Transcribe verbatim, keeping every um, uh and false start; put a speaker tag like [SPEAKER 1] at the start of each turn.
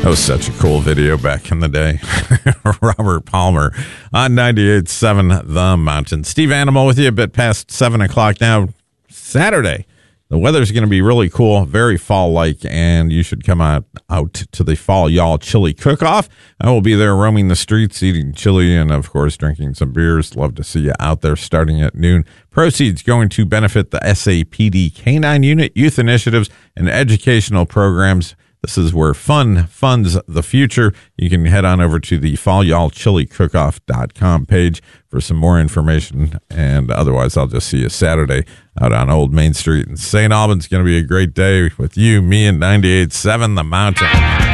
[SPEAKER 1] That was such a cool video back in the day. Robert Palmer on ninety-eight point seven The Mountain. Steve Animal with you a bit past seven o'clock now. Saturday. The weather's going to be really cool, very fall-like, and you should come out, out to the Fall Y'all Chili Cook-Off. I will be there roaming the streets, eating chili, and, of course, drinking some beers. Love to see you out there starting at noon. Proceeds going to benefit the S A P D K nine Unit, youth initiatives, and educational programs. This is where fun funds the future. You can head on over to the fall y'all chili cook off dot com page for some more information. And otherwise, I'll just see you Saturday out on Old Main Street in Saint Albans. It's going to be a great day with you, me, and ninety-eight point seven The Mountain.